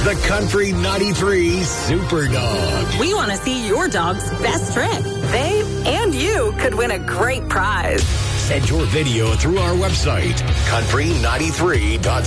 the Country 93 Super Dog. We want to see your dog's best trick. They and you could win a great prize. Send your video through our website, country93.ca.